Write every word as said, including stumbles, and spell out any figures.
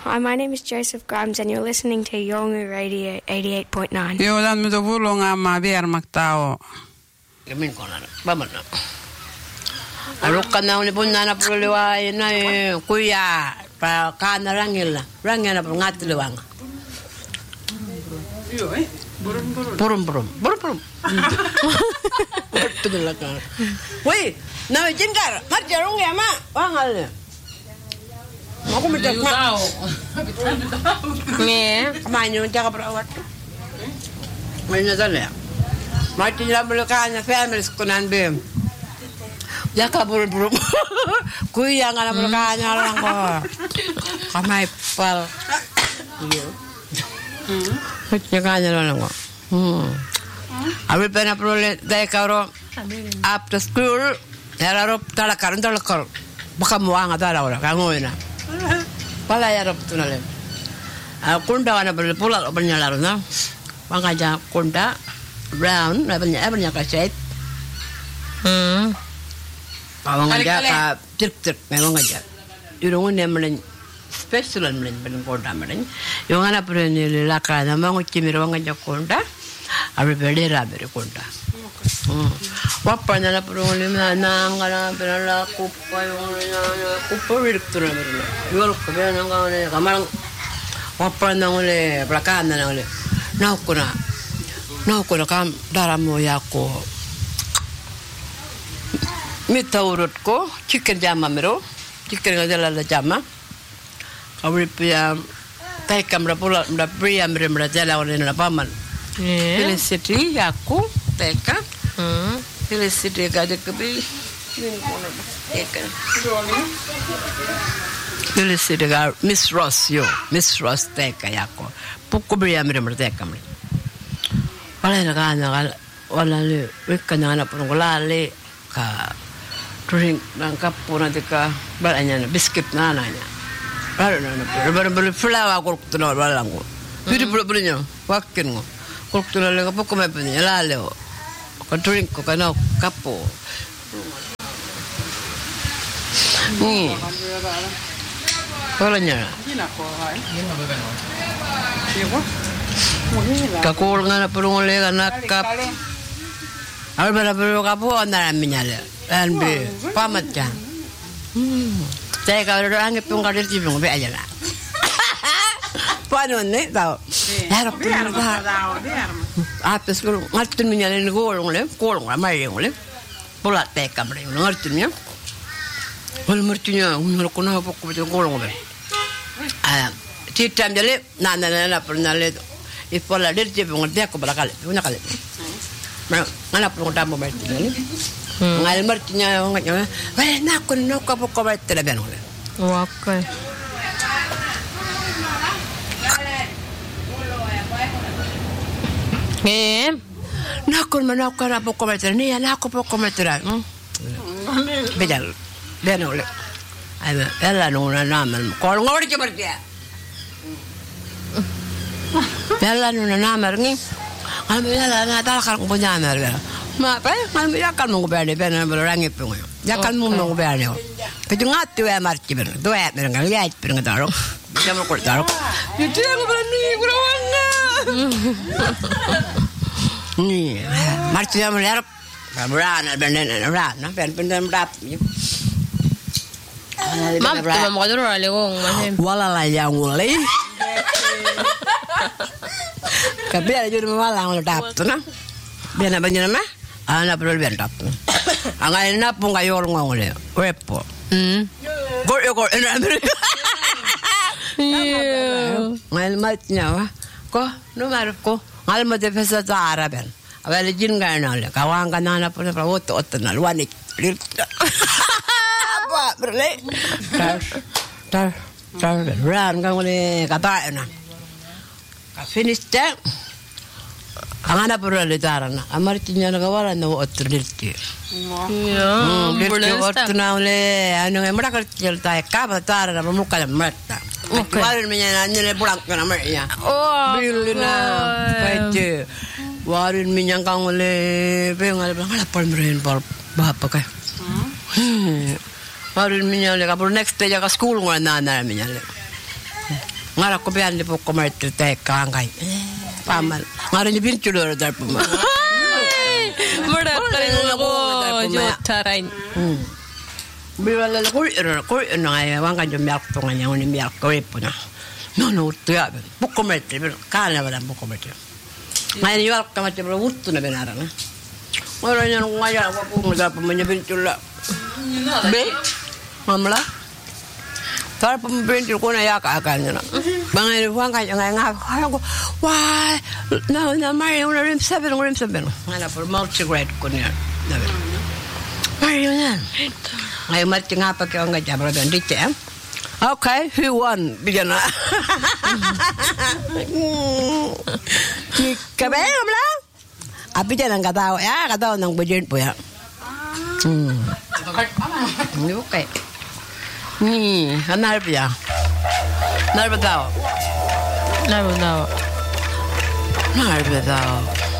Hi, my name is Joseph Grimes and you're listening to Yolngu Radio eighty-eight point nine. Joo, tämän mitä pullongaan maa viermaktao. Min konan, vamana. Alukana uni punana puluwa ina kuya pa kana rangilla. Rangena pa ngatluwanga. Joo, eh. Burum burum. Burum burum. Burum burum. Betul kan. Woi, na jingkar, marjarung ya ma, wangal. Aku minta tahu. Nih, kemana jaga perawat? Mana sana? Mati dalam belakangnya family sekunan bem. Jaga buru-buru. Kui yang ada belakangnya orang kok. Kamai pal. Iya. Hmm. Jaga orang kok. Hmm. Abi pernah perlu dari karo after school. Darah tala karun tala kar. Baka muang ada orang kamu ina. Pala ya rob tunale. Kunda wana perlu pulang bernyalaru na. Pangaja kunda brown, banyak banyak kaset. Hmm. Awang aja ka tirk-tirk memang aja. Irungun yang melen special melen melen kunda melen. Yung ana perlu ni laka na mangu cimir wang aja kunda. Abi berdera beri kunda. Hmm. Wapa na perlu ni na ngala perlu kupa yung na kupa beri turun beri. Yung kupa na ngala kamar wapa na ngale belakang na ngale. Nah kuna, nah kuna kam dalam moya ko. Mita urut ko, chicken jama mero, chicken ngajala la jama. Kawri pia, tay kamera pula, mda pria mre mra jala wale na paman. Felicity aku, teka. Felicity kade kebi. Teka. Felicity ka Miss Ross yo, Miss Ross teka yako. Pukul beri ambil mereka kami. Walau nak anak, walau le, mereka nak pun golale, ka, drink, nangkap pun nanti ka, balanya biskuit nana nya. Baru nana, baru baru flour kuruk tu nol balangu. Beri beri berinya, wakin ngo. Kuruk tu nol le, pukul apa ni, lale, ka drink ko kana kapo. Ni. Balanya. Kakul nga na pulong ulit anak kap. Al bala pulong kapo na namin niya. Anbi pamat yan. Saya kalau orang ngepung kadir cipung be aja lah. Paano ni tau? Harap pulong tahu. Apes pulong ngertin niya ni golong le, golong lah mai golong le. Pulat teka bre, ngertin niya. Wal ngertin niya, uno ko na pok ko golong be. Ah. Citam jale nana nana pernah le ipola dia je pengen dia ko balakal punya kali mana mana pun tamu berarti ni ngal martinya nganya weh nak ko no ko ko berarti le ben ole okay eh nak ko mana ko na ko berarti ni ya nak ko ko berarti bejal ben ole ay ela no na namal ko ngor je berarti Jalan nuna namar ni, kami jalan natal kan ko namar ba. Ma pa, kami yakan mo ba ni ben orang ipung. Yakan mo mo ba ni. Kaju ngat tu e marti ben. Tu e ben ngal yait ben ngadaro. Bisa mo ko daro. Itu yang berani kurawanga. Ni, marti jam ler. Kamuran ben ben ran, ben ben ben rap. Mam, tu mam kadro ale gong mahem. Wala la yang ulai. Kabila juri malang lo tap tu na. Biar apa jenak mah? Anak perlu biar tap tu. Angai na pun kayu orang ngole. Repo. Hmm. Gor yo gor. Iya. Ngal matnya wah. Ko nomor ko. Ngal mat defesa zara ben. Abel jin gana le. Kawang kana na pun pra oto oto na luanik. Apa berle? Tar. Tar. Tar. Ran kang le kata na. Ka finish ta. Angana perlu ledaran. Amar tinya na kawalan na oto dirti. Ya. Dirti oto na le. Ano nga mara kerja ta ka batar na muka na mata. Warin minya na pulang ka na ya. Oh. Bilina. Paite. Warin minya kang le pengal pengal pal meren pal bapa ka. Warin minya le ka next day ka school ngana na minya le. Ngara ko biyan di po kumarito tayo kangay. Pamal. Ngara ni bintulo dar po ma. Murat ka rin ako. Jota rin. Biwala la kul ira kul na ay wang kan jom yak to nganya ni yak ko po na. No no tuya. Po kumarito kana wala po kumarito. Ngayon yak ka mati bro utto na benara na. Ngara nya ngaya ko po mo dar po man bintulo. Be. Mamla. Tar pembintu ko na yaka akan na. Bangay wang kaya nga nga ko. Why? No, no, Mario na rim seven, rim seven. Ngana for multi-grade ko niya. Mario na. Ngayon mati nga pa kayo nga jabra doon dito eh. Okay, who won? Bigyan na. Kabe, kamla? Api dyan ang katawa. Ya, katawa ng budget po ya. Hmm. Hindi okay. Hmm, hanal pa ya. Hanal pa tao. Laro daw. Hanal pa tao.